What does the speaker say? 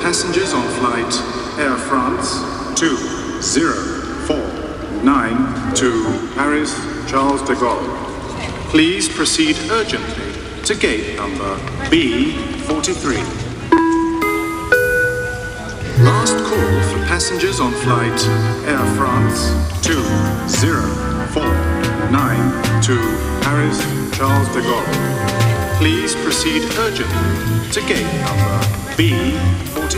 passengers on flight Air France 2049 to Paris Charles de Gaulle. Please proceed urgently to gate number B43. Last call for passengers on flight Air France 2049 to Paris Charles de Gaulle. Please proceed urgently to gate number B43.